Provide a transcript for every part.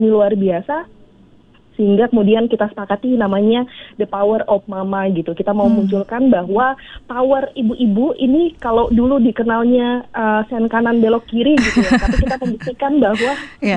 ini luar biasa, sehingga kemudian kita sepakati namanya The Power of Mama gitu. Kita mau munculkan bahwa power ibu-ibu ini kalau dulu dikenalnya sen kanan belok kiri gitu ya, tapi kita membuktikan bahwa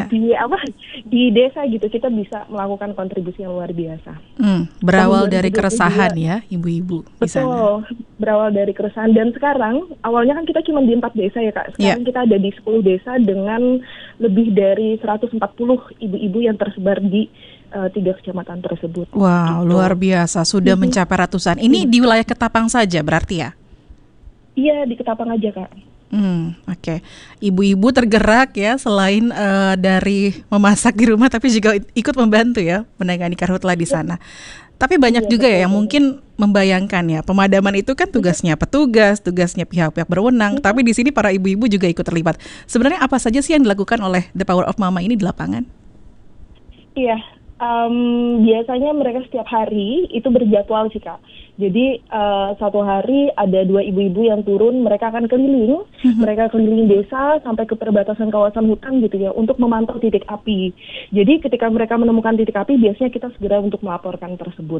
di desa gitu kita bisa melakukan kontribusi yang luar biasa. Berawal dari keresahan ya ibu-ibu di sana. Betul, berawal dari keresahan. Dan sekarang awalnya kan kita cuma di 4 desa ya Kak. Sekarang kita ada di 10 desa dengan lebih dari 140 ibu-ibu yang tersebar di 3 kecamatan tersebut. Wow, gitu. Luar biasa, sudah mencapai ratusan. Ini di wilayah Ketapang saja berarti ya? Iya, di Ketapang aja Kak. Oke. Ibu-ibu tergerak ya, selain dari memasak di rumah, tapi juga ikut membantu ya menangani karhutla di sana. Tapi banyak juga ya yang mungkin membayangkan ya, pemadaman itu kan tugasnya petugas, tugasnya pihak-pihak berwenang, tapi di sini para ibu-ibu juga ikut terlibat. Sebenarnya apa saja sih yang dilakukan oleh The Power of Mama ini di lapangan? Iya, biasanya mereka setiap hari itu berjadwal sih Kak. Jadi satu hari ada 2 ibu-ibu yang turun, mereka akan keliling, mereka keliling desa sampai ke perbatasan kawasan hutan gitu ya, untuk memantau titik api. Jadi ketika mereka menemukan titik api, biasanya kita segera untuk melaporkan tersebut.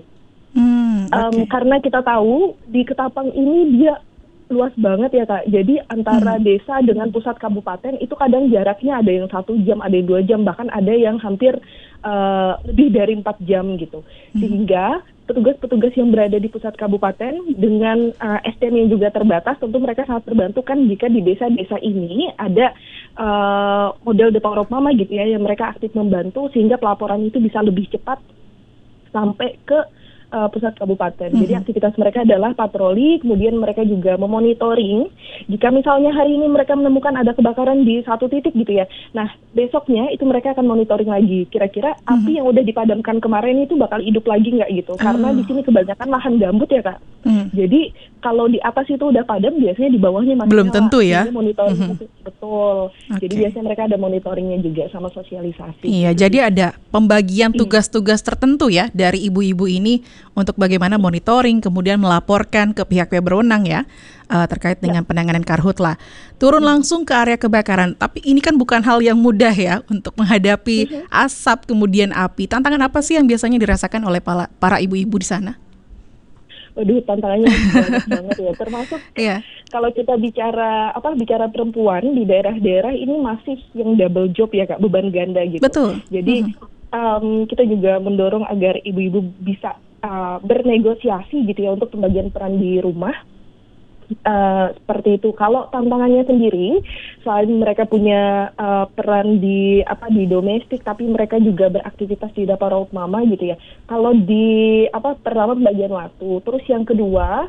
Karena kita tahu di Ketapang ini dia luas banget ya Kak. Jadi antara desa dengan pusat kabupaten itu kadang jaraknya ada yang 1 jam, ada yang 2 jam, bahkan ada yang hampir lebih dari 4 jam gitu. Sehingga petugas-petugas yang berada di pusat kabupaten dengan SDM yang juga terbatas, tentu mereka sangat terbantu kan jika di desa-desa ini ada model The Power of Mama gitu ya, yang mereka aktif membantu sehingga pelaporan itu bisa lebih cepat sampai ke pusat kabupaten. Jadi aktivitas mereka adalah patroli, kemudian mereka juga memonitoring. Jika misalnya hari ini mereka menemukan ada kebakaran di satu titik gitu ya, nah besoknya itu mereka akan monitoring lagi. Kira-kira api yang udah dipadamkan kemarin itu bakal hidup lagi nggak gitu? Karena di sini kebanyakan lahan gambut ya Kak. Jadi kalau di atas itu udah padam, biasanya di bawahnya masih belum nyala. tentu ya. Monitoring betul. Jadi biasanya mereka ada monitoringnya juga sama sosialisasi. Iya, gitu. jadi ada pembagian tugas-tugas tertentu ya dari ibu-ibu ini untuk bagaimana monitoring, kemudian melaporkan ke pihak-pihak berwenang ya terkait dengan penanganan karhutla. Turun langsung ke area kebakaran, tapi ini kan bukan hal yang mudah ya untuk menghadapi asap kemudian api. Tantangan apa sih yang biasanya dirasakan oleh para ibu-ibu di sana? Waduh, tantangannya banyak banget ya. Termasuk kalau kita bicara perempuan di daerah-daerah ini masih yang double job ya Kak, beban ganda gitu. Betul. Jadi kita juga mendorong agar ibu-ibu bisa bernegosiasi gitu ya untuk pembagian peran di rumah. Seperti itu. Kalau tantangannya sendiri, selain mereka punya peran di domestik, tapi mereka juga beraktivitas di The Power of Mama gitu ya. Kalau di pertama pembagian waktu, terus yang kedua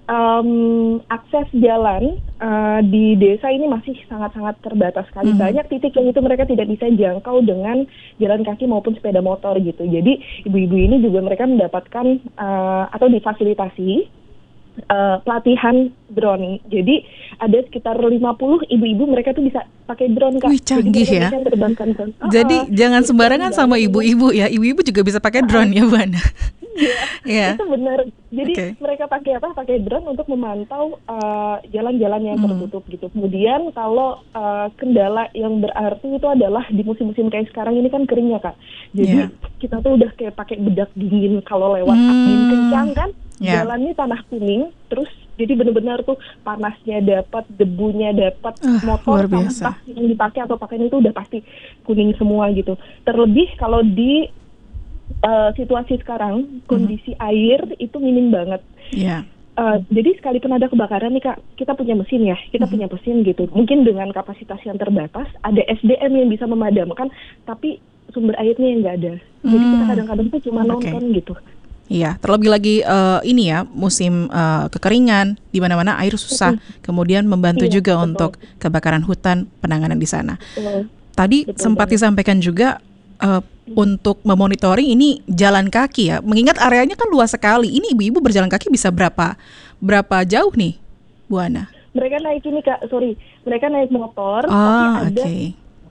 akses jalan di desa ini masih sangat-sangat terbatas sekali. Banyak titik yang itu mereka tidak bisa jangkau dengan jalan kaki maupun sepeda motor gitu. Jadi ibu-ibu ini juga mereka mendapatkan atau difasilitasi pelatihan drone. Jadi ada sekitar 50 ibu-ibu mereka tuh bisa pakai drone Kak. Wih, canggih ya. Jadi jangan sembarangan sama ibu-ibu ya. Ibu-ibu juga bisa pakai drone ya Bu Ana. Iya, itu benar. Jadi mereka pakai drone untuk memantau jalan-jalan yang tertutup gitu. Kemudian kalau kendala yang berarti itu adalah di musim-musim kayak sekarang ini kan kering ya Kak. Jadi kita tuh udah kayak pakai bedak dingin kalau lewat angin kencang kan. Jalannya tanah kuning, terus jadi benar-benar tuh panasnya dapat, debunya dapat, motor sama tas yang dipakai atau pakaian itu udah pasti kuning semua gitu. Terlebih kalau di situasi sekarang kondisi air itu minim banget. Jadi sekalipun ada kebakaran nih Kak, kita punya mesin ya, punya mesin gitu. Mungkin dengan kapasitas yang terbatas, ada SDM yang bisa memadamkan, tapi sumber airnya yang nggak ada. Jadi kita kadang-kadang tuh cuma nonton gitu. Iya, terlebih lagi ini ya musim kekeringan di mana-mana air susah. Kemudian membantu juga untuk kebakaran hutan, penanganan di sana. Tadi sempat disampaikan juga untuk memonitoring ini jalan kaki ya. Mengingat areanya kan luas sekali. Ini ibu-ibu berjalan kaki bisa berapa jauh nih, Bu Ana? Mereka naik ini Kak, mereka naik motor, tapi ada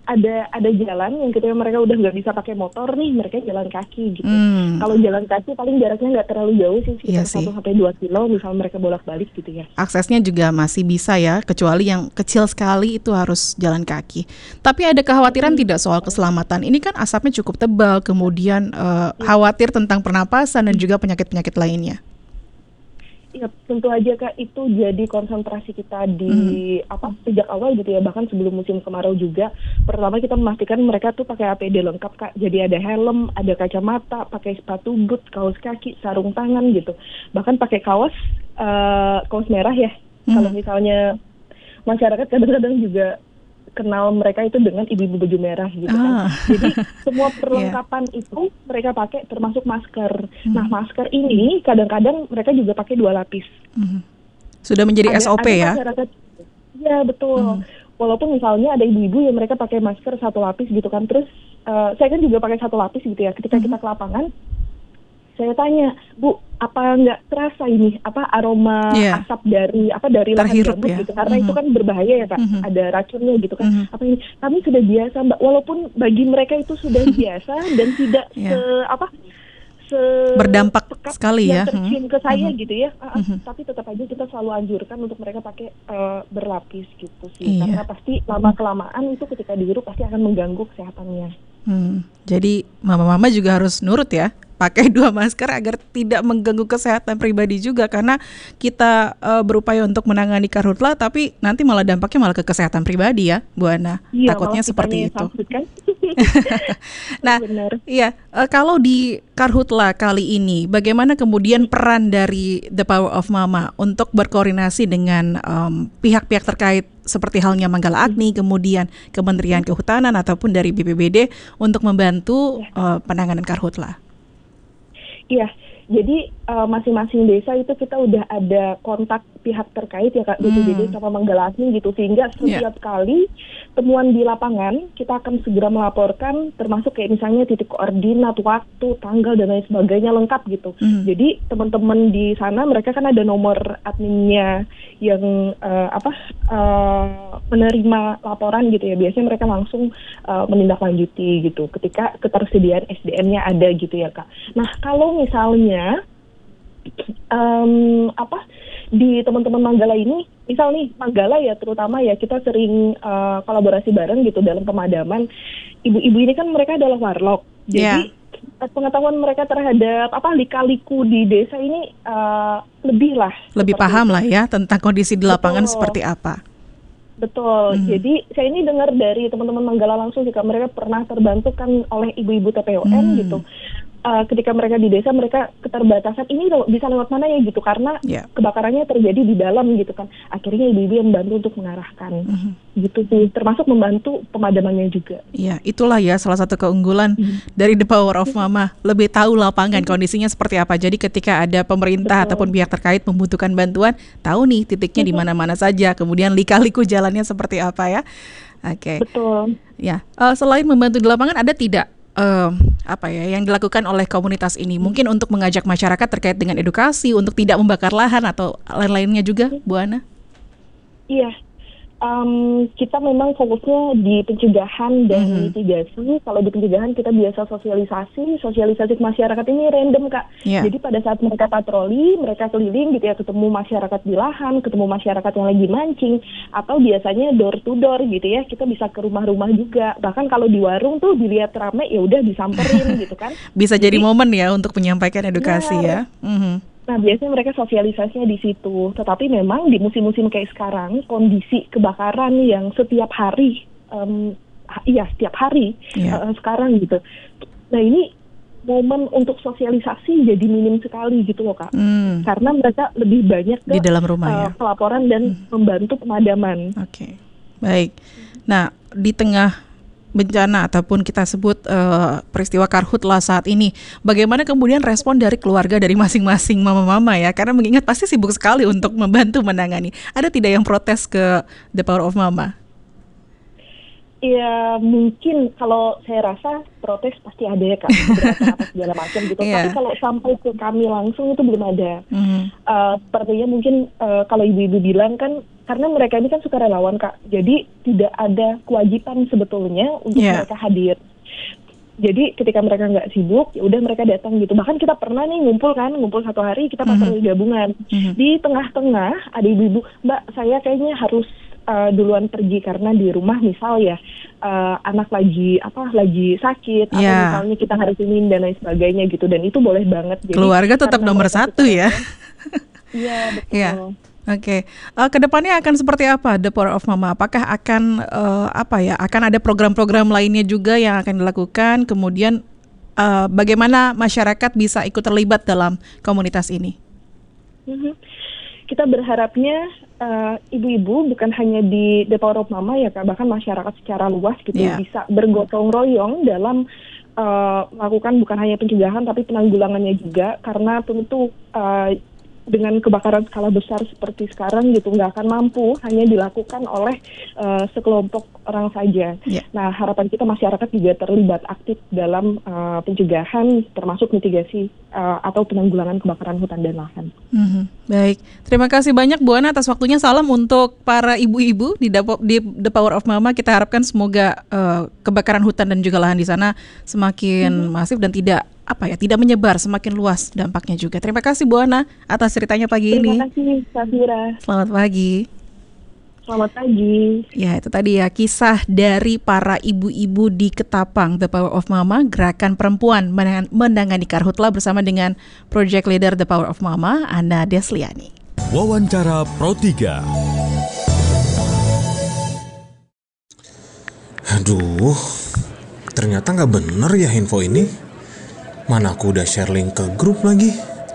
ada jalan yang ketika mereka udah nggak bisa pakai motor nih, mereka jalan kaki gitu. Kalau jalan kaki paling jaraknya nggak terlalu jauh sih, sekitar 1-2 kilo misal mereka bolak-balik gitu ya. Aksesnya juga masih bisa ya, kecuali yang kecil sekali itu harus jalan kaki. Tapi ada kekhawatiran tidak soal keselamatan? Ini kan asapnya cukup tebal, kemudian khawatir tentang pernapasan dan juga penyakit-penyakit lainnya. Ya tentu aja Kak, itu jadi konsentrasi kita di sejak awal gitu ya, bahkan sebelum musim kemarau juga. Pertama kita memastikan mereka tuh pakai APD lengkap Kak, jadi ada helm, ada kacamata, pakai sepatu boot, kaos kaki, sarung tangan gitu, bahkan pakai kaos merah ya. Kalau misalnya masyarakat kadang-kadang juga kenal mereka itu dengan ibu-ibu baju merah gitu kan. Jadi semua perlengkapan itu mereka pakai, termasuk masker. Nah masker ini kadang-kadang mereka juga pakai 2 lapis. Sudah menjadi SOP ya? Ya betul. Walaupun misalnya ada ibu-ibu yang mereka pakai masker 1 lapis gitu kan. Terus saya kan juga pakai 1 lapis gitu ya. Ketika kita ke lapangan, saya tanya, Bu, apa nggak terasa ini aroma asap dari lahan gambut gitu, karena itu kan berbahaya ya Pak, ada racunnya gitu kan. Kami sudah biasa Mbak, walaupun bagi mereka itu sudah biasa dan tidak berdampak sekali ya, tercium ke saya gitu ya. Tapi tetap aja kita selalu anjurkan untuk mereka pakai berlapis gitu sih, karena pasti lama kelamaan itu ketika dihirup pasti akan mengganggu kesehatannya. Jadi mama-mama juga harus nurut ya, pakai 2 masker agar tidak mengganggu kesehatan pribadi juga, karena kita berupaya untuk menangani karhutla tapi nanti malah dampaknya malah ke kesehatan pribadi ya Bu Ana. Iya, takutnya seperti itu. Kan? Nah, kalau di karhutla kali ini bagaimana kemudian peran dari The Power of Mama untuk berkoordinasi dengan pihak-pihak terkait seperti halnya Manggala Agni, kemudian Kementerian Kehutanan ataupun dari BPBD untuk membantu penanganan karhutla? Iya, jadi masing-masing desa itu kita udah ada kontak pihak terkait ya Kak, BPBD sama Manggala Agni gitu, sehingga setiap kali temuan di lapangan kita akan segera melaporkan, termasuk kayak misalnya titik koordinat, waktu, tanggal dan lain sebagainya lengkap gitu. Jadi teman-teman di sana mereka kan ada nomor adminnya yang menerima laporan gitu ya. Biasanya mereka langsung menindaklanjuti gitu ketika ketersediaan SDM-nya ada gitu ya Kak. Nah kalau misalnya di teman-teman Manggala ini, misal nih Manggala ya terutama ya, kita sering kolaborasi bareng gitu dalam pemadaman. Ibu-ibu ini kan mereka adalah warlock, jadi pengetahuan mereka terhadap lika-liku di desa ini lebih paham lah ya tentang kondisi di lapangan seperti apa. Betul. Jadi saya ini dengar dari teman-teman Manggala langsung jika mereka pernah terbantu kan oleh ibu-ibu TPON gitu. Ketika mereka di desa, mereka keterbatasan ini bisa lewat mana ya gitu, karena kebakarannya terjadi di dalam gitu kan. Akhirnya ibu-ibu yang membantu untuk mengarahkan gitu sih, termasuk membantu pemadamannya juga. Iya, itulah ya salah satu keunggulan dari The Power of Mama, lebih tahu lapangan kondisinya seperti apa. Jadi ketika ada pemerintah ataupun pihak terkait membutuhkan bantuan, tahu nih titiknya di mana-mana saja, kemudian lika-liku jalannya seperti apa ya. Oke. Betul. Ya, selain membantu di lapangan, ada tidak yang dilakukan oleh komunitas ini mungkin untuk mengajak masyarakat terkait dengan edukasi untuk tidak membakar lahan atau lain-lainnya juga, Bu Ana? Iya, kita memang fokusnya di pencegahan dan mitigasi. Kalau di pencegahan kita biasa sosialisasi ke masyarakat ini random Kak. Jadi pada saat mereka patroli, mereka keliling gitu ya, ketemu masyarakat di lahan, ketemu masyarakat yang lagi mancing, atau biasanya door to door gitu ya, kita bisa ke rumah-rumah juga. Bahkan kalau di warung tuh dilihat ramai, ya udah disamperin gitu kan. Bisa jadi momen ya untuk menyampaikan edukasi ya. Nah, biasanya mereka sosialisasinya di situ. Tetapi memang di musim-musim kayak sekarang, kondisi kebakaran yang setiap hari, setiap hari sekarang gitu. Nah, ini momen untuk sosialisasi jadi minim sekali gitu loh Kak. Karena mereka lebih banyak di dalam rumah pelaporan dan membantu pemadaman. Oke. Baik. Nah, di tengah bencana ataupun kita sebut peristiwa karhutla saat ini, bagaimana kemudian respon dari keluarga dari masing-masing mama-mama ya, karena mengingat pasti sibuk sekali untuk membantu menangani. Ada tidak yang protes ke The Power of Mama? Ya mungkin kalau saya rasa protes pasti ada ya Kak, beberapa segala macam gitu. Tapi kalau sampai ke kami langsung itu belum ada. Sepertinya mungkin kalau ibu-ibu bilang kan karena mereka ini kan sukarelawan Kak, jadi tidak ada kewajiban sebetulnya untuk mereka hadir. Jadi ketika mereka nggak sibuk, ya udah mereka datang gitu. Bahkan kita pernah nih ngumpul satu hari kita patroli gabungan. Di tengah-tengah ada ibu-ibu, Mbak saya kayaknya harus duluan pergi karena di rumah misal ya anak lagi sakit atau misalnya kita harus ini dan lain sebagainya gitu, dan itu boleh banget. Jadi keluarga tetap nomor satu ya. Iya betul. Oke. Kedepannya akan seperti apa The Power of Mama? Apakah akan akan ada program-program lainnya juga yang akan dilakukan? Kemudian bagaimana masyarakat bisa ikut terlibat dalam komunitas ini? Kita berharapnya ibu-ibu bukan hanya di The Power of Mama ya Kak, bahkan masyarakat secara luas gitu bisa bergotong royong dalam melakukan bukan hanya pencegahan tapi penanggulangannya juga, karena tentu dengan kebakaran skala besar seperti sekarang gitu nggak akan mampu hanya dilakukan oleh sekelompok orang saja. Nah harapan kita masyarakat juga terlibat aktif dalam pencegahan termasuk mitigasi atau penanggulangan kebakaran hutan dan lahan. Baik, terima kasih banyak Bu Ana atas waktunya. Salam untuk para ibu-ibu di The Power of Mama. Kita harapkan semoga kebakaran hutan dan juga lahan di sana semakin masif dan tidak menyebar, semakin luas dampaknya juga. Terima kasih Bu Ana atas ceritanya pagi ini. Terima kasih Safira. Selamat pagi. Selamat pagi. Ya, itu tadi ya kisah dari para ibu-ibu di Ketapang, The Power of Mama, gerakan perempuan menangani karhutla bersama dengan Project Leader The Power of Mama, Ana Desliani. Wawancara Pro 3. Aduh, ternyata nggak bener ya info ini. Mana aku udah share link ke grup lagi.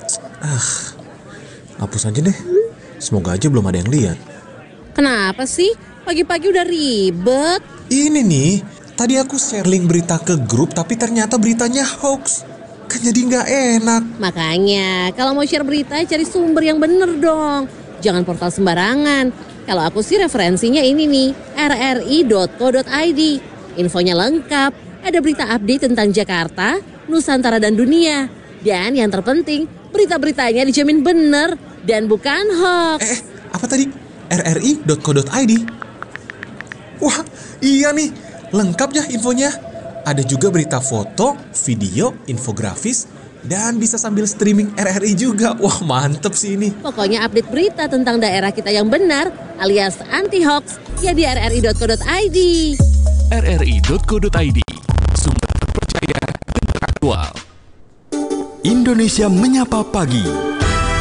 Hapus aja deh. Semoga aja belum ada yang lihat. Kenapa sih? Pagi-pagi udah ribet. Ini nih, tadi aku share link berita ke grup tapi ternyata beritanya hoax. Kan jadi nggak enak. Makanya, kalau mau share berita cari sumber yang bener dong. Jangan portal sembarangan. Kalau aku sih referensinya ini nih, rri.co.id. Infonya lengkap, ada berita update tentang Jakarta, Nusantara dan dunia. Dan yang terpenting, berita-beritanya dijamin bener dan bukan hoax. Apa tadi? rri.co.id. Wah, iya nih, lengkap ya infonya. Ada juga berita foto, video, infografis, dan bisa sambil streaming RRI juga. Wah, mantep sih ini. Pokoknya update berita tentang daerah kita yang benar, alias anti-hoax, ya di rri.co.id. rri.co.id, sumber terpercaya dan teraktual. Indonesia Menyapa Pagi.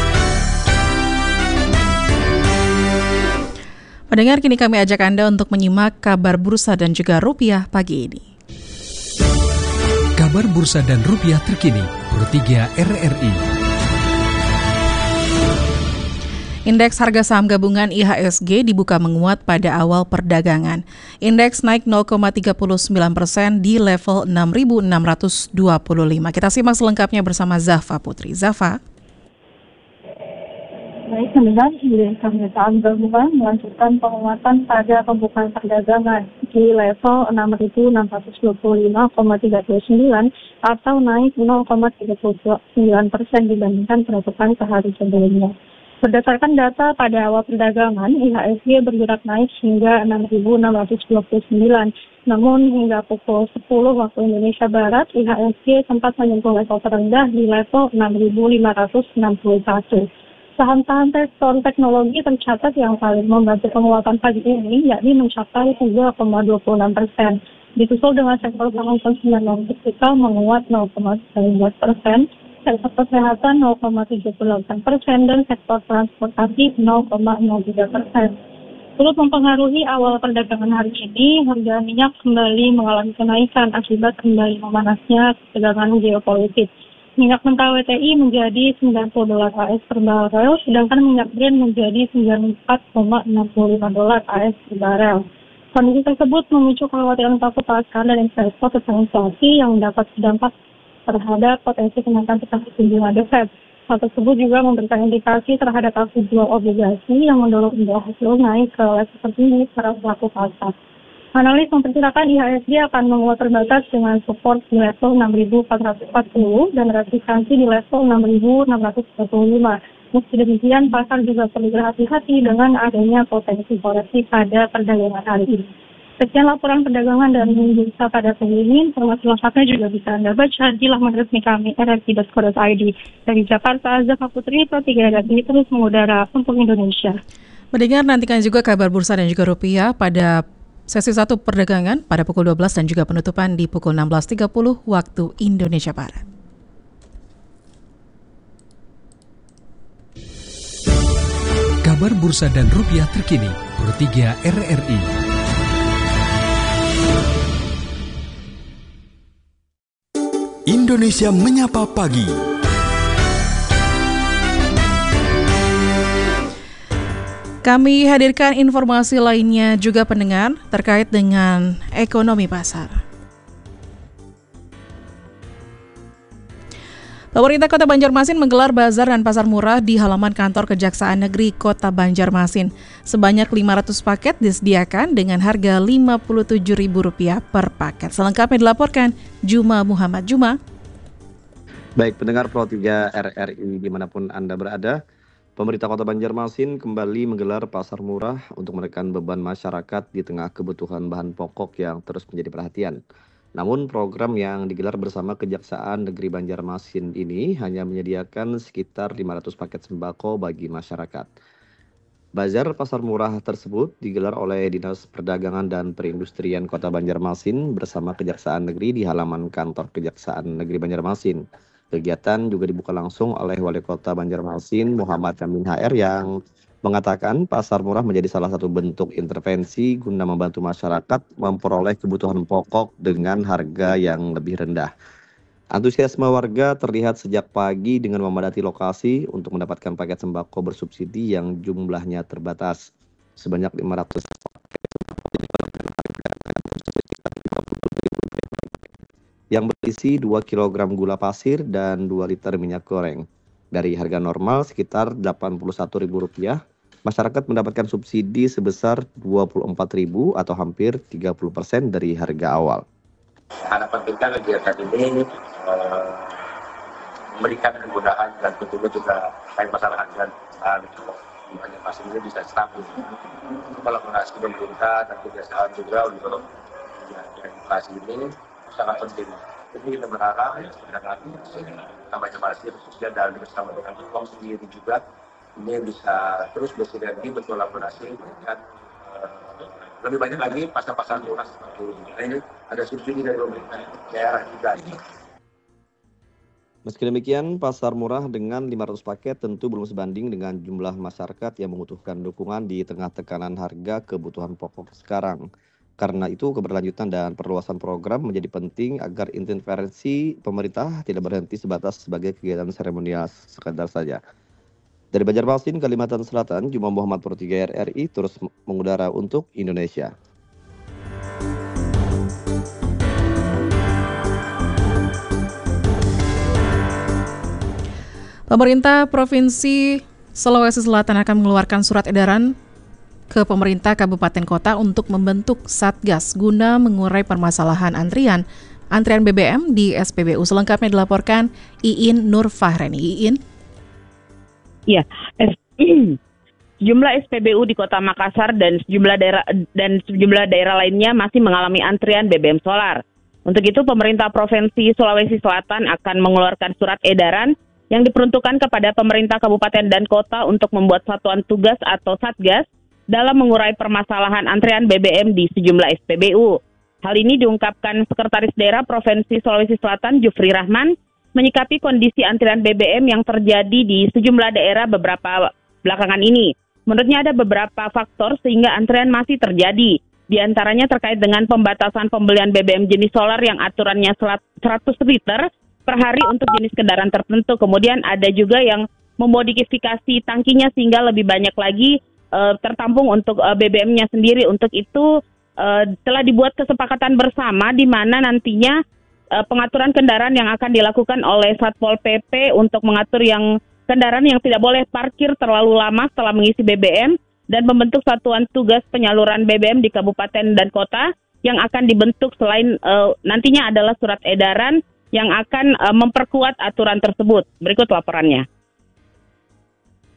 Pendengar, kini kami ajak Anda untuk menyimak kabar bursa dan juga rupiah pagi ini. Kabar bursa dan rupiah terkini, Pro 3 RRI. Indeks harga saham gabungan IHSG dibuka menguat pada awal perdagangan. Indeks naik 0,39% di level 6.625. Kita simak selengkapnya bersama Zafa Putri. Zafa. Baik, pendengar, indeks harga saham gabungan melanjutkan penguatan pada pembukaan perdagangan di level 6.625,39 atau naik 0,39% dibandingkan penutupan sehari sebelumnya. Berdasarkan data pada awal perdagangan, IHSG bergerak naik hingga 6.629. Namun hingga pukul 10 waktu Indonesia Barat, IHSG sempat menyentuh level terendah di level 6.561. Saham-saham sektor teknologi tercatat yang paling membantu penguatan pagi ini, yakni mencapai 3,26%. Disusul dengan sektor saham konsumen non-teknikal menguat 0,9%, sektor kesehatan 0,78%, dan sektor transportasi 0,03%. Turut mempengaruhi awal perdagangan hari ini, harga minyak kembali mengalami kenaikan akibat kembali memanasnya ketegangan geopolitik. Minyak mentah WTI menjadi $90 AS per barel, sedangkan minyak Brent menjadi $94,65 AS per barel. Kondisi tersebut memicu kekhawatiran takut pasar dan investor tentang inflasi yang dapat berdampak terhadap potensi kenaikan tingkat suku bunga The Fed. Hal tersebut juga memberikan indikasi terhadap aksi jual obligasi yang mendorong imbal hasil naik ke level tertinggi para pelaku pasar. Analis memperkirakan IHSG akan menguat terbatas dengan support di level 6.440 dan resistansi di level 6.635. Meski demikian, pasar juga perlu berhati-hati dengan adanya potensi koreksi pada perdagangan hari ini. Sekian laporan perdagangan dan bursa pada pagi ini. Informasi lengkapnya juga bisa Anda baca di laman resmi kami rri.co.id. Dari Jakarta, Zafar Putri, Pro 3 RRI terus mengudara untuk Indonesia. Mendengar nantikan juga kabar bursa dan juga rupiah pada sesi 1 perdagangan pada pukul 12 dan juga penutupan di pukul 16.30 waktu Indonesia Barat. Kabar bursa dan rupiah terkini, Pro 3 RRI. Indonesia Menyapa Pagi. Kami hadirkan informasi lainnya juga pendengar terkait dengan ekonomi pasar. Pemerintah Kota Banjarmasin menggelar bazar dan pasar murah di halaman kantor Kejaksaan Negeri Kota Banjarmasin. Sebanyak 500 paket disediakan dengan harga Rp57.000 per paket. Selengkapnya dilaporkan Juma Muhammad. Juma. Baik, pendengar Pro 3 RRI dimanapun Anda berada, pemerintah Kota Banjarmasin kembali menggelar pasar murah untuk menekan beban masyarakat di tengah kebutuhan bahan pokok yang terus menjadi perhatian. Namun program yang digelar bersama Kejaksaan Negeri Banjarmasin ini hanya menyediakan sekitar 500 paket sembako bagi masyarakat. Bazar pasar murah tersebut digelar oleh Dinas Perdagangan dan Perindustrian Kota Banjarmasin bersama Kejaksaan Negeri di halaman kantor Kejaksaan Negeri Banjarmasin. Kegiatan juga dibuka langsung oleh Wali Kota Banjarmasin Muhammad Yamin HR yang mengatakan pasar murah menjadi salah satu bentuk intervensi guna membantu masyarakat memperoleh kebutuhan pokok dengan harga yang lebih rendah. Antusiasme warga terlihat sejak pagi dengan memadati lokasi untuk mendapatkan paket sembako bersubsidi yang jumlahnya terbatas. Sebanyak 500 yang berisi 2 kg gula pasir dan 2 liter minyak goreng. Dari harga normal sekitar Rp81.000, masyarakat mendapatkan subsidi sebesar Rp24.000 atau hampir 30% dari harga awal. Harapan kita kegiatan ini memberikan kemudahan dan tentunya juga kayak masalah harga di Banjarmasin ini bisa stabil. Kolaborasi pemerintah dan kerjasama juga untuk inflasi ini sangat penting. Jadi kita berharap dengan Banjarmasin khususnya dan bersama dengan Bepom sendiri juga ini bisa terus bersinergi berkolaborasi dengan lebih banyak lagi pasar-pasar murah seperti ini. Ini ada subsidi dari pemerintah daerah juga. Meski demikian, pasar murah dengan 500 paket tentu belum sebanding dengan jumlah masyarakat yang membutuhkan dukungan di tengah tekanan harga kebutuhan pokok sekarang. Karena itu, keberlanjutan dan perluasan program menjadi penting agar intervensi pemerintah tidak berhenti sebatas sebagai kegiatan seremonial sekadar saja. Dari Banjarmasin, Kalimantan Selatan, Juma Muhammad Pro 3 RRI terus mengudara untuk Indonesia. Pemerintah Provinsi Sulawesi Selatan akan mengeluarkan surat edaran ke pemerintah kabupaten kota untuk membentuk Satgas guna mengurai permasalahan antrian BBM di SPBU. Selengkapnya dilaporkan Iin Nur Fahreni. Iin. Ya, sejumlah SPBU di Kota Makassar dan sejumlah daerah lainnya masih mengalami antrian BBM solar. Untuk itu, pemerintah Provinsi Sulawesi Selatan akan mengeluarkan surat edaran yang diperuntukkan kepada pemerintah kabupaten dan kota untuk membuat satuan tugas atau Satgas dalam mengurai permasalahan antrian BBM di sejumlah SPBU. Hal ini diungkapkan Sekretaris Daerah Provinsi Sulawesi Selatan Jufri Rahman menyikapi kondisi antrian BBM yang terjadi di sejumlah daerah beberapa belakangan ini. Menurutnya ada beberapa faktor sehingga antrian masih terjadi. Di antaranya terkait dengan pembatasan pembelian BBM jenis solar yang aturannya 100 liter per hari untuk jenis kendaraan tertentu. Kemudian ada juga yang memodifikasi tangkinya sehingga lebih banyak lagi tertampung untuk BBM-nya sendiri. Untuk itu telah dibuat kesepakatan bersama di mana nantinya pengaturan kendaraan yang akan dilakukan oleh Satpol PP untuk mengatur yang kendaraan yang tidak boleh parkir terlalu lama setelah mengisi BBM dan membentuk satuan tugas penyaluran BBM di kabupaten dan kota yang akan dibentuk selain nantinya adalah surat edaran yang akan memperkuat aturan tersebut. Berikut laporannya.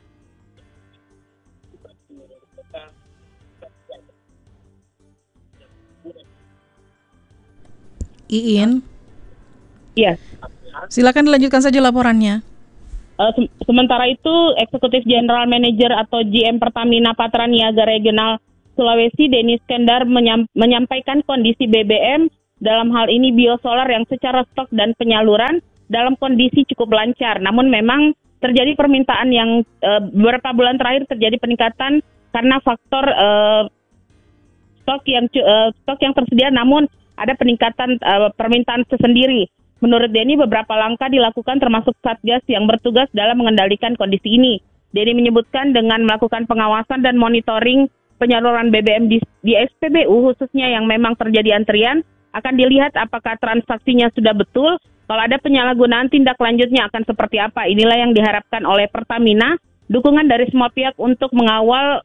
Iin. Iya. Silakan dilanjutkan saja laporannya. Sementara itu, Eksekutif General Manager atau GM Pertamina Patra Niaga Regional Sulawesi, Denny Iskandar menyampaikan kondisi BBM dalam hal ini biosolar yang secara stok dan penyaluran dalam kondisi cukup lancar. Namun memang terjadi permintaan yang beberapa bulan terakhir terjadi peningkatan karena faktor stok yang tersedia, namun ada peningkatan permintaan tersendiri. Menurut Denny, beberapa langkah dilakukan termasuk Satgas yang bertugas dalam mengendalikan kondisi ini. Denny menyebutkan dengan melakukan pengawasan dan monitoring penyaluran BBM di SPBU khususnya yang memang terjadi antrian, akan dilihat apakah transaksinya sudah betul. Kalau ada penyalahgunaan, tindak lanjutnya akan seperti apa. Inilah yang diharapkan oleh Pertamina, dukungan dari semua pihak untuk mengawal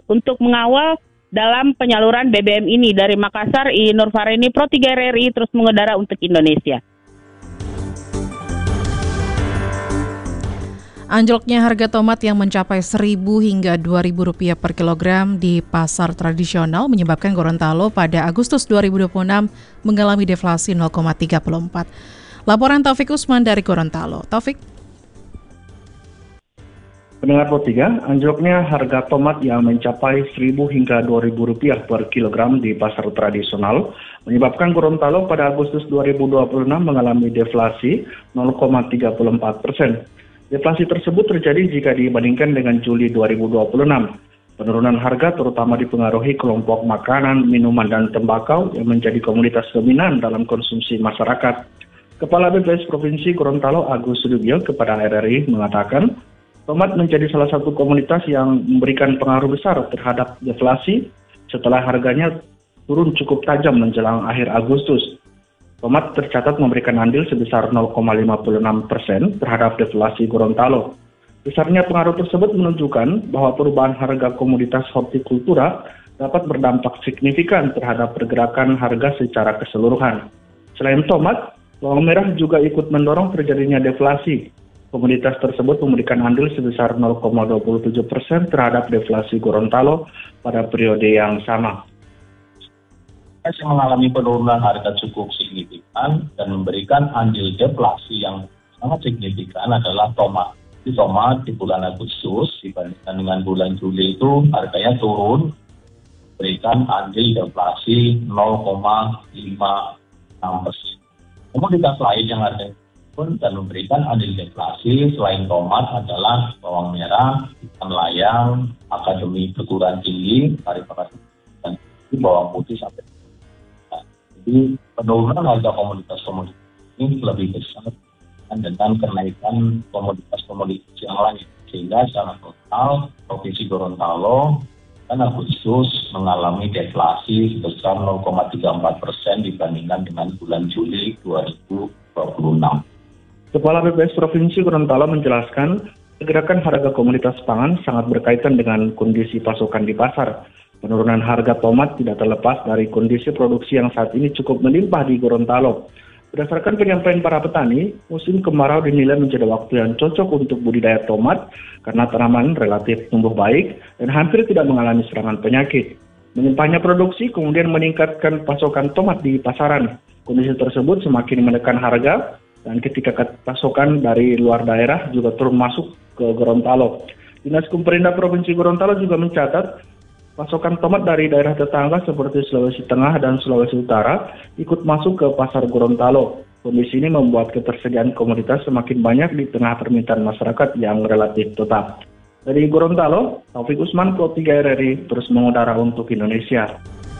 dalam penyaluran BBM ini. Dari Makassar, I Nurfareni, Pro 3 RRI terus mengudara untuk Indonesia. Anjloknya harga tomat yang mencapai Rp1.000 hingga Rp2.000 per kilogram di pasar tradisional menyebabkan Gorontalo pada Agustus 2026 mengalami deflasi 0,34. Laporan Taufik Usman dari Gorontalo. Taufik. Pendengar Pro 3, anjloknya harga tomat yang mencapai Rp1.000 hingga Rp2.000 per kilogram di pasar tradisional menyebabkan Gorontalo pada Agustus 2026 mengalami deflasi 0,34%. Deflasi tersebut terjadi jika dibandingkan dengan Juli 2026. Penurunan harga terutama dipengaruhi kelompok makanan, minuman, dan tembakau yang menjadi komoditas dominan dalam konsumsi masyarakat. Kepala BPS Provinsi Gorontalo Agus Sudibyo kepada RRI mengatakan, tomat menjadi salah satu komoditas yang memberikan pengaruh besar terhadap deflasi setelah harganya turun cukup tajam menjelang akhir Agustus. Tomat tercatat memberikan andil sebesar 0,56% terhadap deflasi Gorontalo. Besarnya pengaruh tersebut menunjukkan bahwa perubahan harga komoditas hortikultura dapat berdampak signifikan terhadap pergerakan harga secara keseluruhan. Selain tomat, bawang merah juga ikut mendorong terjadinya deflasi. Komoditas tersebut memberikan andil sebesar 0,27% terhadap deflasi Gorontalo pada periode yang sama. Yang mengalami penurunan harga cukup signifikan dan memberikan andil deflasi yang sangat signifikan adalah tomat. Di tomat di bulan Agustus dibandingkan dengan bulan Juli itu harganya turun, memberikan andil deflasi 0,56%. Komoditas lain yang harganya turun dan memberikan andil deflasi selain tomat adalah bawang merah, ikan layang, akademi perguruan tinggi, pariwisata, dan bawang putih sampai. Jadi penurunan harga komoditas-komoditas ini lebih besar dengan kenaikan komoditas-komoditas yang lain. Sehingga secara total Provinsi Gorontalo dan Agustus mengalami deflasi sebesar 0,34% dibandingkan dengan bulan Juli 2026. Kepala BPS Provinsi Gorontalo menjelaskan, pergerakan harga komoditas pangan sangat berkaitan dengan kondisi pasokan di pasar. Penurunan harga tomat tidak terlepas dari kondisi produksi yang saat ini cukup melimpah di Gorontalo. Berdasarkan penyampaian para petani, musim kemarau dinilai menjadi waktu yang cocok untuk budidaya tomat karena tanaman relatif tumbuh baik dan hampir tidak mengalami serangan penyakit. Melimpahnya produksi kemudian meningkatkan pasokan tomat di pasaran. Kondisi tersebut semakin menekan harga dan ketika pasokan dari luar daerah juga turun masuk ke Gorontalo. Dinas Kumperindah Provinsi Gorontalo juga mencatat pasokan tomat dari daerah tetangga seperti Sulawesi Tengah dan Sulawesi Utara ikut masuk ke pasar Gorontalo. Kondisi ini membuat ketersediaan komoditas semakin banyak di tengah permintaan masyarakat yang relatif tetap. Dari Gorontalo, Taufik Usman, Pro 3 RRI, terus mengudara untuk Indonesia.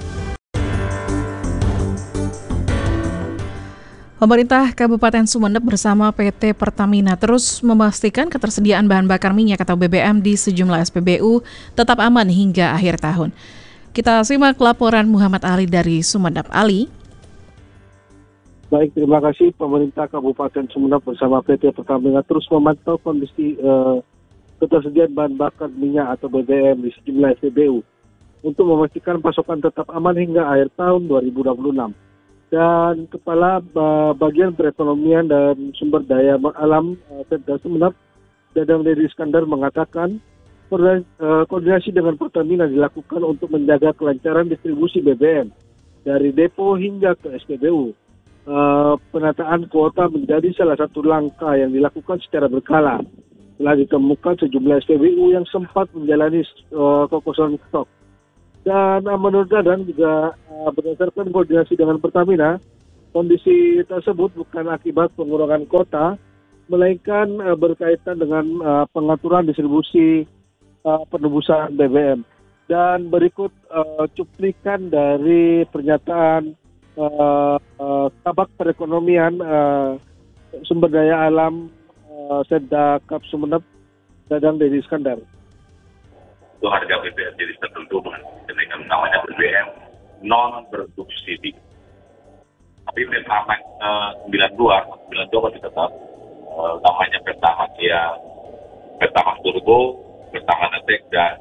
Pemerintah Kabupaten Sumeneb bersama PT Pertamina terus memastikan ketersediaan bahan bakar minyak atau BBM di sejumlah SPBU tetap aman hingga akhir tahun. Kita simak laporan Muhammad Ali dari Sumeneb. Ali. Baik, terima kasih. Pemerintah Kabupaten Sumeneb bersama PT Pertamina terus memantau kondisi ketersediaan bahan bakar minyak atau BBM di sejumlah SPBU untuk memastikan pasokan tetap aman hingga akhir tahun 2026. Dan Kepala Bagian Perekonomian dan Sumber Daya Alam Pemda Sumeneb, Dadang Denny Iskandar mengatakan koordinasi dengan Pertamina dilakukan untuk menjaga kelancaran distribusi BBM dari depo hingga ke SPBU. penataan kuota menjadi salah satu langkah yang dilakukan secara berkala. Telah ditemukan sejumlah SPBU yang sempat menjalani kekosongan stok. Dan menurut Dadang juga berdasarkan koordinasi dengan Pertamina, kondisi tersebut bukan akibat pengurangan kuota, melainkan berkaitan dengan pengaturan distribusi penebusan BBM. Dan berikut cuplikan dari pernyataan Kabak Perekonomian Sumber Daya Alam Setda Kap Sumeneb, Dadang Dedi Iskandar. Itu harga BBM jadi tertentu dengan namanya BBM non bersubsidi. Tapi Pertamax 92 masih tetap namanya Pertamax ya, Pertamax Turbo, Pertamax Netek dan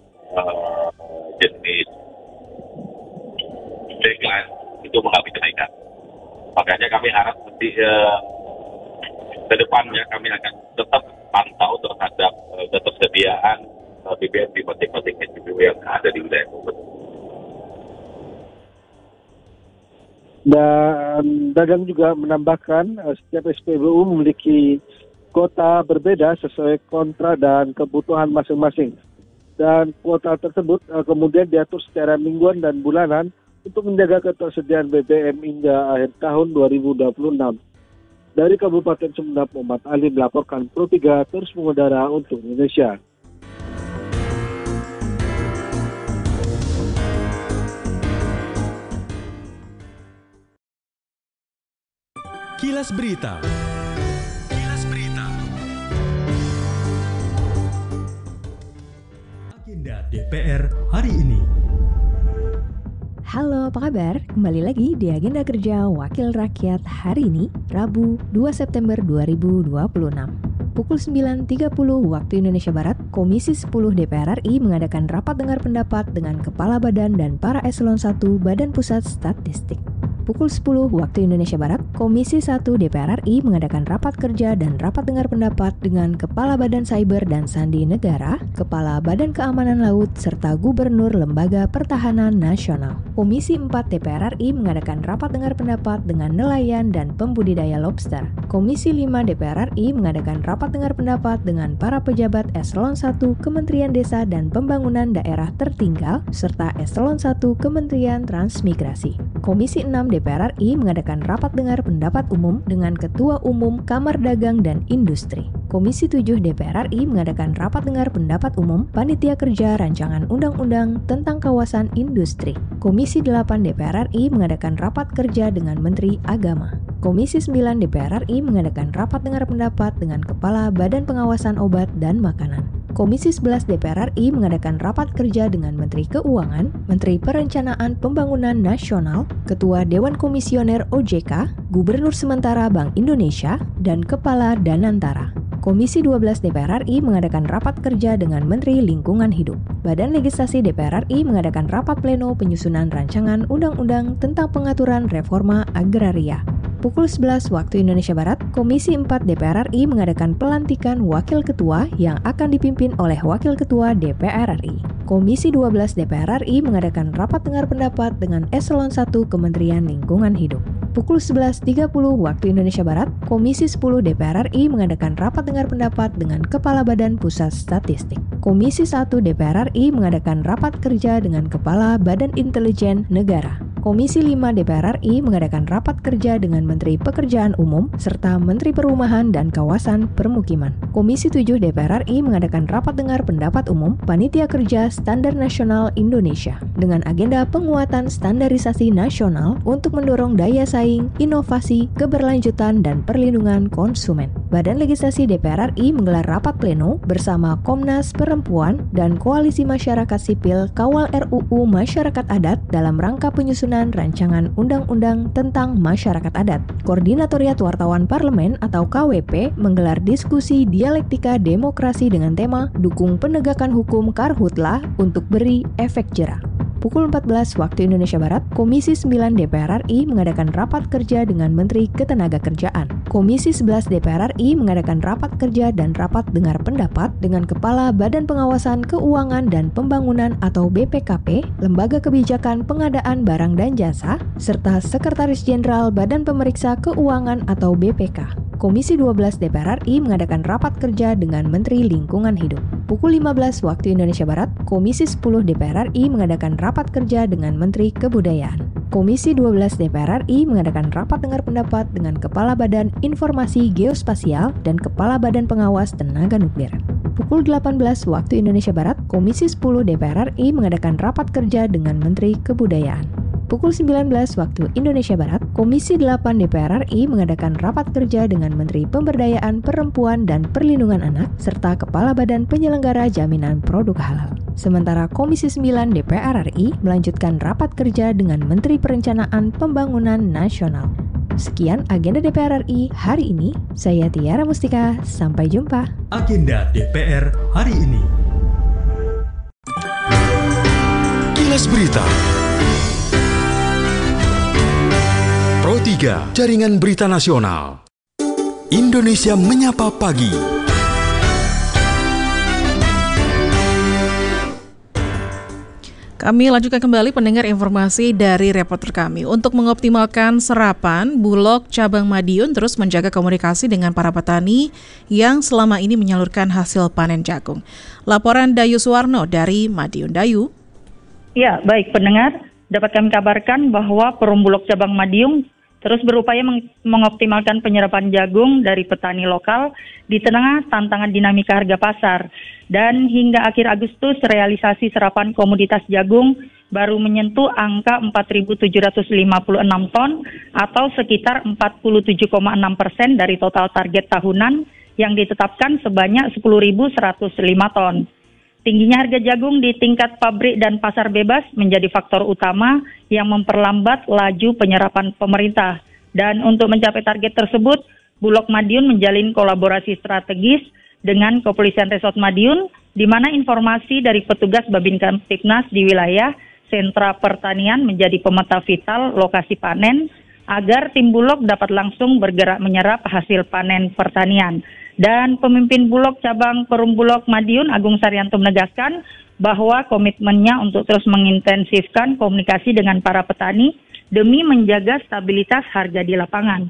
jenis Decline itu mengalami kenaikan. Makanya kami harap nanti ke depannya kami akan tetap pantau terhadap ketersediaan BBM di masing-masing SPBU yang ada di wilayah Bogor. Dan Dadang juga menambahkan setiap SPBU memiliki kuota berbeda sesuai kontrak dan kebutuhan masing-masing. Dan kuota tersebut kemudian diatur secara mingguan dan bulanan untuk menjaga ketersediaan BBM hingga akhir tahun 2026. Dari Kabupaten Sumeneb, Muhammad Ali melaporkan Pro 3 terus mengudara untuk Indonesia. Kilas Berita. Kilas Berita. Agenda DPR hari ini. Halo, apa kabar? Kembali lagi di Agenda Kerja Wakil Rakyat hari ini, Rabu 2 September 2026. Pukul 9.30 waktu Indonesia Barat, Komisi 10 DPR RI mengadakan rapat dengar pendapat dengan Kepala Badan dan para Eselon 1 Badan Pusat Statistik. Pukul 10 waktu Indonesia Barat, Komisi 1 DPR RI mengadakan rapat kerja dan rapat dengar pendapat dengan Kepala Badan Cyber dan Sandi Negara, Kepala Badan Keamanan Laut, serta Gubernur Lembaga Pertahanan Nasional. Komisi 4 DPR RI mengadakan rapat dengar pendapat dengan nelayan dan pembudidaya lobster. Komisi 5 DPR RI mengadakan rapat dengar pendapat dengan para pejabat Eselon 1 Kementerian Desa dan Pembangunan Daerah Tertinggal, serta Eselon 1 Kementerian Transmigrasi. Komisi 6 DPR RI mengadakan rapat dengar pendapat umum dengan Ketua Umum Kamar Dagang dan Industri. Komisi 7 DPR RI mengadakan rapat dengar pendapat umum Panitia Kerja Rancangan Undang-Undang tentang Kawasan Industri. Komisi 8 DPR RI mengadakan rapat kerja dengan Menteri Agama. Komisi 9 DPR RI mengadakan rapat dengar pendapat dengan Kepala Badan Pengawasan Obat dan Makanan. Komisi 11 DPR RI mengadakan rapat kerja dengan Menteri Keuangan, Menteri Perencanaan Pembangunan Nasional, Ketua Dewan Komisioner OJK, Gubernur Sementara Bank Indonesia, dan Kepala Danantara. Komisi 12 DPR RI mengadakan rapat kerja dengan Menteri Lingkungan Hidup. Badan Legislasi DPR RI mengadakan rapat pleno penyusunan rancangan undang-undang tentang pengaturan reforma agraria. Pukul 11 waktu Indonesia Barat, Komisi 4 DPR RI mengadakan pelantikan Wakil Ketua yang akan dipimpin oleh Wakil Ketua DPR RI. Komisi 12 DPR RI mengadakan rapat dengar pendapat dengan Eselon 1 Kementerian Lingkungan Hidup. Pukul 11.30 waktu Indonesia Barat, Komisi 10 DPR RI mengadakan rapat dengar pendapat dengan Kepala Badan Pusat Statistik. Komisi 1 DPR RI mengadakan rapat kerja dengan Kepala Badan Intelijen Negara. Komisi 5 DPR RI mengadakan rapat kerja dengan Menteri Pekerjaan Umum serta Menteri Perumahan dan Kawasan Permukiman. Komisi 7 DPR RI mengadakan rapat dengar pendapat umum Panitia Kerja Standar Nasional Indonesia dengan agenda penguatan standarisasi nasional untuk mendorong daya saing, inovasi, keberlanjutan, dan perlindungan konsumen. Badan Legislasi DPR RI menggelar rapat pleno bersama Komnas Perempuan dan Koalisi Masyarakat Sipil Kawal RUU Masyarakat Adat dalam rangka penyusunan rancangan undang-undang tentang masyarakat adat. Koordinatoriat Wartawan Parlemen atau KWP menggelar diskusi dialektika demokrasi dengan tema Dukung Penegakan Hukum Karhutla untuk beri efek jera. Pukul 14 waktu Indonesia Barat, Komisi 9 DPR RI mengadakan rapat kerja dengan Menteri Ketenagakerjaan. Komisi 11 DPR RI mengadakan rapat kerja dan rapat dengar pendapat dengan Kepala Badan Pengawasan Keuangan dan Pembangunan atau BPKP, Lembaga Kebijakan Pengadaan Barang dan Jasa, serta Sekretaris Jenderal Badan Pemeriksa Keuangan atau BPK. Komisi 12 DPR RI mengadakan rapat kerja dengan Menteri Lingkungan Hidup. Pukul 15 waktu Indonesia Barat, Komisi 10 DPR RI mengadakan rapat kerja dengan Menteri Kebudayaan. Komisi 12 DPR RI mengadakan rapat dengar pendapat dengan Kepala Badan Informasi Geospasial dan Kepala Badan Pengawas Tenaga Nuklir. Pukul 18 waktu Indonesia Barat, Komisi 10 DPR RI mengadakan rapat kerja dengan Menteri Kebudayaan. Pukul 19 waktu Indonesia Barat, Komisi 8 DPR RI mengadakan rapat kerja dengan Menteri Pemberdayaan Perempuan dan Perlindungan Anak, serta Kepala Badan Penyelenggara Jaminan Produk Halal. Sementara Komisi 9 DPR RI melanjutkan rapat kerja dengan Menteri Perencanaan Pembangunan Nasional. Sekian agenda DPR RI hari ini. Saya Tiara Mustika, sampai jumpa. Agenda DPR hari ini. Kilas Berita. Pro 3, Jaringan Berita Nasional. Indonesia Menyapa Pagi. Kami lanjutkan kembali pendengar informasi dari reporter kami. Untuk mengoptimalkan serapan, Bulog Cabang Madiun terus menjaga komunikasi dengan para petani yang selama ini menyalurkan hasil panen jagung. Laporan Dayu Suwarno dari Madiun. Dayu. Ya, baik pendengar. Dapat kami kabarkan bahwa Perum Bulog Cabang Madiun terus berupaya mengoptimalkan penyerapan jagung dari petani lokal di tengah tantangan dinamika harga pasar. Dan hingga akhir Agustus, realisasi serapan komoditas jagung baru menyentuh angka 4.756 ton atau sekitar 47,6% dari total target tahunan yang ditetapkan sebanyak 10.105 ton. Tingginya harga jagung di tingkat pabrik dan pasar bebas menjadi faktor utama yang memperlambat laju penyerapan pemerintah. Dan untuk mencapai target tersebut, Bulog Madiun menjalin kolaborasi strategis dengan Kepolisian Resort Madiun, di mana informasi dari petugas Babin Kamtibnas di wilayah sentra pertanian menjadi pemeta vital lokasi panen, agar tim Bulog dapat langsung bergerak menyerap hasil panen pertanian. Dan pemimpin Bulog Cabang Perum Bulog Madiun, Agung Saryanto, menegaskan bahwa komitmennya untuk terus mengintensifkan komunikasi dengan para petani demi menjaga stabilitas harga di lapangan.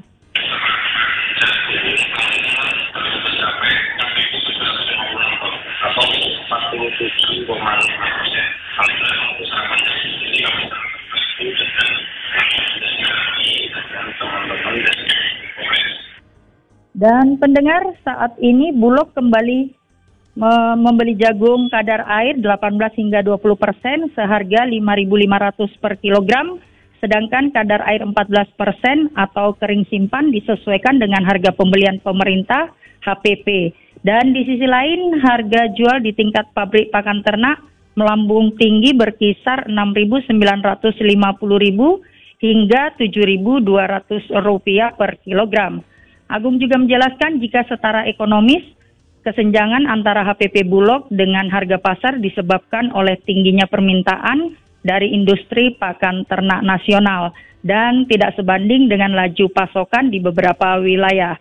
Dan pendengar, saat ini Bulog kembali membeli jagung kadar air 18 hingga 20% seharga 5.500 per kilogram, sedangkan kadar air 14% atau kering simpan disesuaikan dengan harga pembelian pemerintah HPP. Dan di sisi lain, harga jual di tingkat pabrik pakan ternak melambung tinggi berkisar 6.950.000 hingga 7.200 rupiah per kilogram. Agung juga menjelaskan jika secara ekonomis, kesenjangan antara HPP Bulog dengan harga pasar disebabkan oleh tingginya permintaan dari industri pakan ternak nasional dan tidak sebanding dengan laju pasokan di beberapa wilayah.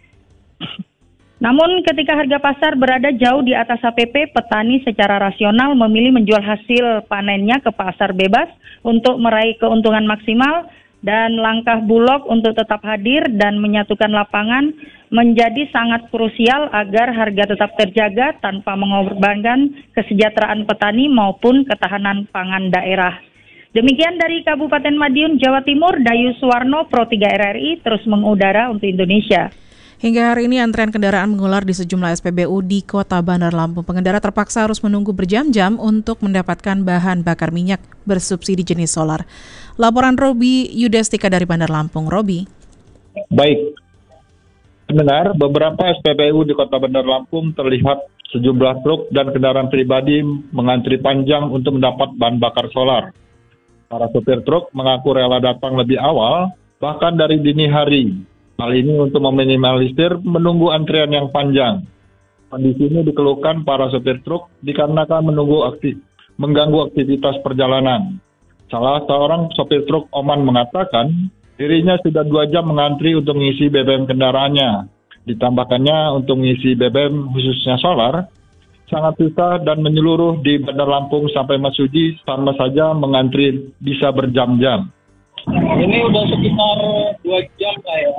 Namun ketika harga pasar berada jauh di atas HPP, petani secara rasional memilih menjual hasil panennya ke pasar bebas untuk meraih keuntungan maksimal. Dan langkah Bulog untuk tetap hadir dan menyatukan lapangan menjadi sangat krusial agar harga tetap terjaga tanpa mengorbankan kesejahteraan petani maupun ketahanan pangan daerah. Demikian dari Kabupaten Madiun, Jawa Timur, Dayu Suwarno, Pro 3 RRI terus mengudara untuk Indonesia. Hingga hari ini antrean kendaraan mengular di sejumlah SPBU di Kota Bandar Lampung. Pengendara terpaksa harus menunggu berjam-jam untuk mendapatkan bahan bakar minyak bersubsidi jenis solar. Laporan Robi Yudestika dari Bandar Lampung. Robi. Baik. Pendengar, beberapa SPBU di Kota Bandar Lampung terlihat sejumlah truk dan kendaraan pribadi mengantri panjang untuk mendapat bahan bakar solar. Para sopir truk mengaku rela datang lebih awal, bahkan dari dini hari. Hal ini untuk meminimalisir menunggu antrian yang panjang. Kondisi ini dikeluhkan para sopir truk dikarenakan mengganggu aktivitas perjalanan. Salah seorang sopir truk Oman mengatakan dirinya sudah 2 jam mengantri untuk mengisi BBM kendaraannya. Ditambahkannya untuk mengisi BBM khususnya solar, sangat susah dan menyeluruh di Bandar Lampung sampai Mesuji sama saja mengantri bisa berjam-jam. Ini udah sekitar 2 jam lah ya.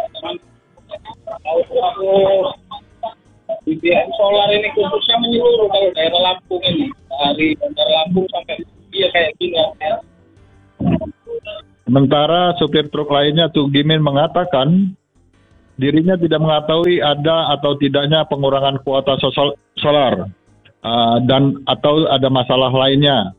Kalau BBM solar ini khususnya menyeluruh kalau daerah Lampung ini. Dari Bandar Lampung sampai dia kayak gini ya. Sementara supir truk lainnya Tugimin mengatakan dirinya tidak mengetahui ada atau tidaknya pengurangan kuota solar dan atau ada masalah lainnya.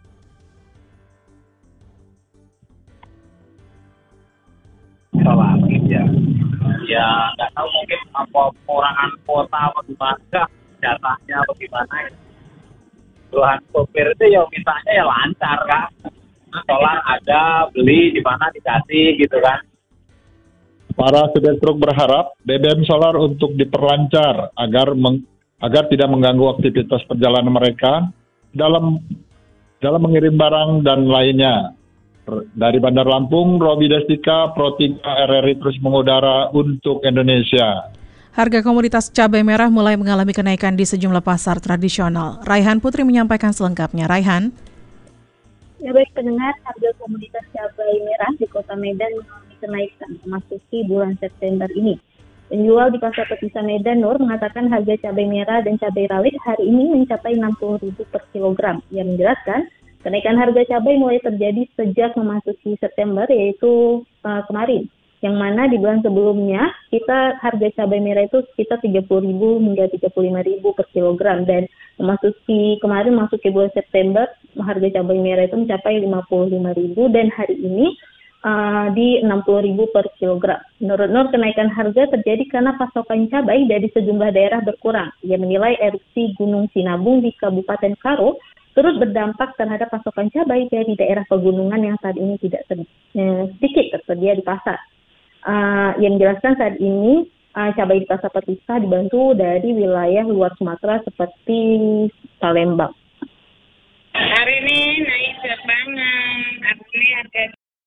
Solar ya nggak tahu mungkin apa pengurangan kuota apa gimana, jatahnya apa gimana. Tuhan sopir itu ya mintanya ya lancar kan. Solar ada, beli di mana dikasih gitu kan. Para supir truk berharap BBM solar untuk diperlancar agar tidak mengganggu aktivitas perjalanan mereka dalam mengirim barang dan lainnya. Dari Bandar Lampung, Robi Destika, Pro 3 RRI terus mengudara untuk Indonesia. Harga komoditas cabai merah mulai mengalami kenaikan di sejumlah pasar tradisional. Raihan Putri menyampaikan selengkapnya. Raihan. Ya baik pendengar, harga komoditas cabai merah di Kota Medan mengalami kenaikan memasuki bulan September ini. Penjual di Pasar Petisa Medan Nur mengatakan harga cabai merah dan cabai rawit hari ini mencapai Rp60.000 per kilogram. Ia menjelaskan kenaikan harga cabai mulai terjadi sejak memasuki September, yaitu kemarin. Yang mana di bulan sebelumnya kita harga cabai merah itu sekitar Rp30.000 hingga Rp35.000 per kilogram, dan memasuki kemarin masuk ke bulan September harga cabai merah itu mencapai Rp55.000 dan hari ini di Rp60.000 per kilogram. Menurut Nur, kenaikan harga terjadi karena pasokan cabai dari sejumlah daerah berkurang. Ia menilai erupsi Gunung Sinabung di Kabupaten Karo turut berdampak terhadap pasokan cabai dari daerah pegunungan yang saat ini tidak sedikit tersedia di pasar. Yang menjelaskan saat ini cabai di Pasar Petisa dibantu dari wilayah luar Sumatera seperti Palembang. Hari ini naik banget. Artinya harga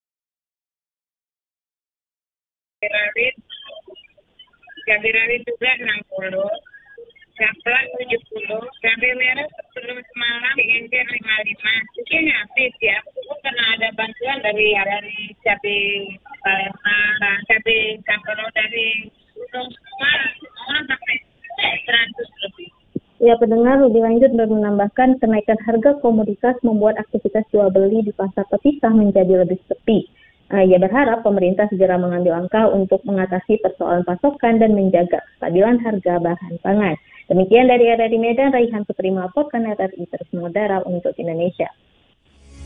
cabai rawit juga 60, caplak 70, cabai merah sebelum semalam diinjek 55. Mungkin habis ya, karena ada bantuan dari cabai Palembang, cabai Kampero dari Gunung semua sampai 100 lebih. Ya, pendengar lebih lanjut menambahkan kenaikan harga komoditas membuat aktivitas jual beli di Pasar Petisa menjadi lebih sepi. Ia berharap pemerintah segera mengambil langkah untuk mengatasi persoalan pasokan dan menjaga kestabilan harga bahan pangan. Demikian dari RRI Medan, Raihan Putri melaporkan RRI terus mengudara untuk Indonesia.